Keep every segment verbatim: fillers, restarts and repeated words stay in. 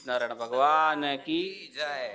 Naran Bhagwan ki jai.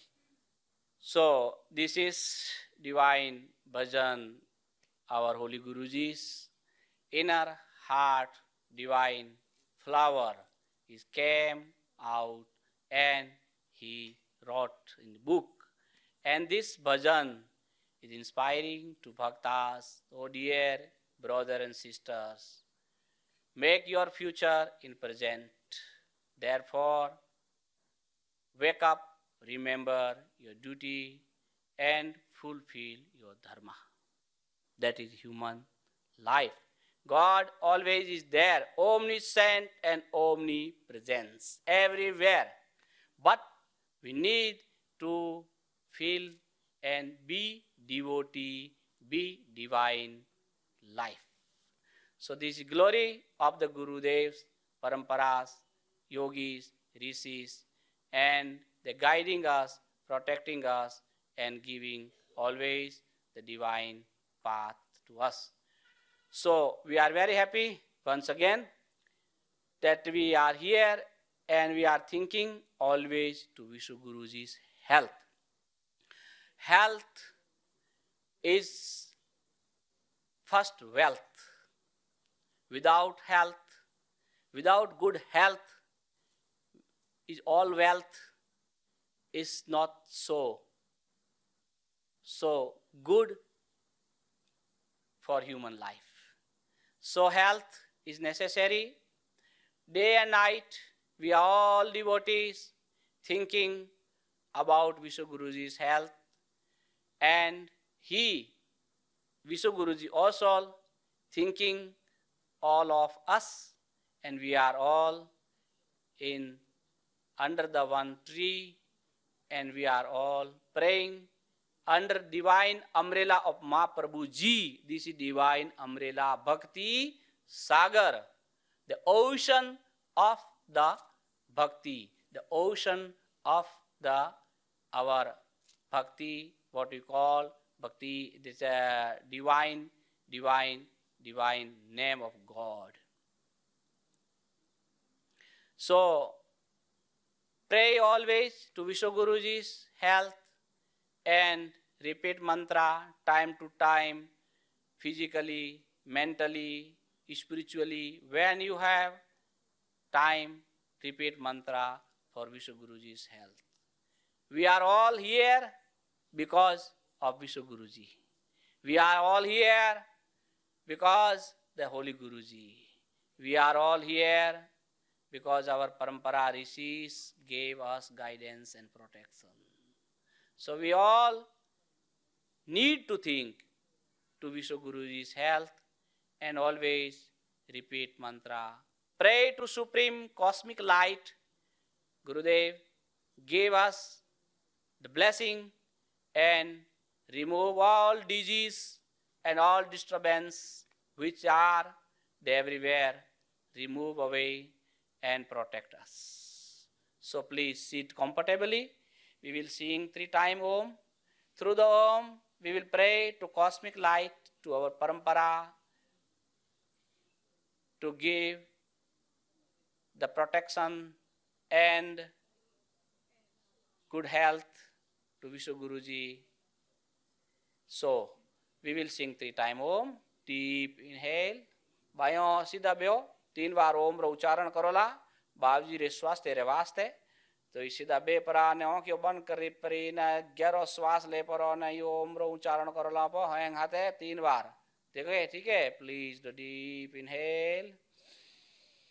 So this is divine bhajan, our holy Guruji's inner heart, divine flower. He came out and he wrote in the book. And this bhajan is inspiring to bhaktas. Oh dear brothers and sisters, make your future in present. Therefore, wake up, remember your duty, and fulfill your dharma. That is human life. God always is there, omniscient and omnipresent, everywhere. But we need to feel and be devotee, be divine life. So this is glory of the Gurudevs, Paramparas, Yogis, Rishis, and they're guiding us, protecting us, and giving always the divine path to us. So we are very happy once again that we are here and we are thinking always to Vishu Guruji's health. Health is first wealth. Without health, without good health, is all wealth is not so, so good for human life. So health is necessary. Day and night, we are all devotees thinking about Vishu Guruji's health. And he, Vishu Guruji, also thinking all of us, and we are all in under the one tree, and we are all praying under divine umbrella of Mahaprabhu Ji. This is divine umbrella, Bhakti Sagar, the ocean of the Bhakti, the ocean of the our Bhakti, what we call Bhakti, this uh, divine, divine, divine name of God. So pray always to Vishu Guruji's health and repeat mantra time to time, physically, mentally, spiritually. When you have time, repeat mantra for Vishu Guruji's health. We are all here because of Vishu Guruji. We are all here because the Holy Guruji. We are all here because our Parampara Rishis gave us guidance and protection. So we all need to think to Vishu Guruji's health and always repeat mantra. Pray to Supreme Cosmic Light. Gurudev gave us the blessing and remove all disease and all disturbance which are everywhere. Remove away and protect us. So please sit comfortably. We will sing three times Om. Through the Om, we will pray to cosmic light, to our Parampara, to give the protection and good health to Vishu Guruji. So we will sing three times Om. Deep inhale. Bayo सीधा बेहो तीन बार ओम रो उच्चारण Corolla बाबजी रे स्वास्थ्य रे वास्ते तो सीधा बे परा ने हो क्यों बंद करी परी न ग्यारह श्वास ले परो न यो ओम रो उच्चारण करोला पो हैंग हाथे तीन बार देखो ठीक है प्लीज द डीप इनहेल